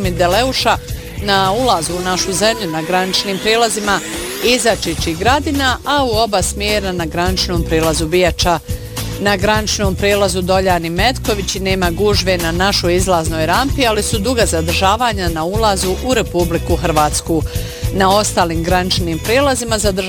Hamid Deleuša na ulazu u našu zemlju na graničnim prijelazima Izačić i Gradina, a u oba smjera na graničnom prijelazu Bijača. Na graničnom prijelazu Doljani Metkovići nema gužve na našoj izlaznoj rampi, ali su duga zadržavanja na ulazu u Republiku Hrvatsku. Na ostalim graničnim prijelazima zadržavanja